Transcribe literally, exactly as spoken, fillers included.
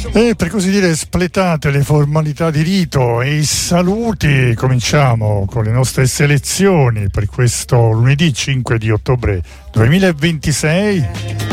E per così dire spletate le formalità di rito e i saluti, cominciamo con le nostre selezioni per questo lunedì cinque di ottobre duemilaventisei.